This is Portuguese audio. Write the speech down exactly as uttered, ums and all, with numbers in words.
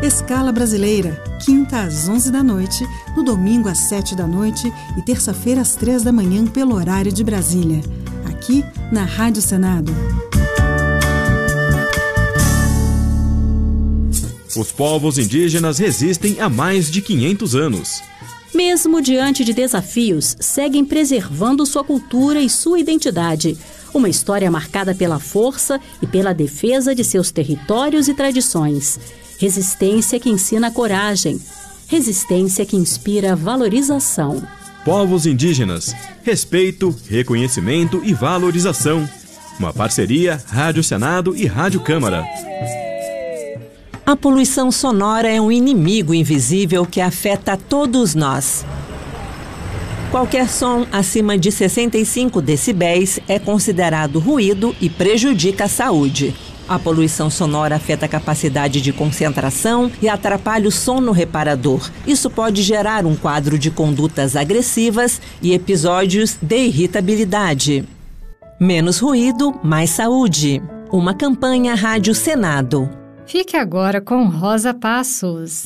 Escala Brasileira, quinta às onze da noite, no domingo às sete da noite e terça-feira às três da manhã pelo horário de Brasília. Aqui na Rádio Senado. Os povos indígenas resistem há mais de quinhentos anos. Mesmo diante de desafios, seguem preservando sua cultura e sua identidade. Uma história marcada pela força e pela defesa de seus territórios e tradições. Resistência que ensina coragem. Resistência que inspira valorização. Povos indígenas, respeito, reconhecimento e valorização. Uma parceria Rádio Senado e Rádio Câmara. A poluição sonora é um inimigo invisível que afeta todos nós. Qualquer som acima de sessenta e cinco decibéis é considerado ruído e prejudica a saúde. A poluição sonora afeta a capacidade de concentração e atrapalha o sono reparador. Isso pode gerar um quadro de condutas agressivas e episódios de irritabilidade. Menos ruído, mais saúde. Uma campanha Rádio Senado. Fique agora com Rosa Passos.